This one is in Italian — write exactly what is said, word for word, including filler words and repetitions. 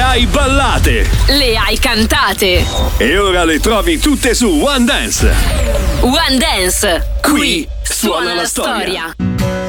hai ballate, le hai cantate e ora le trovi tutte su One Dance. One Dance, qui suona la storia. storia.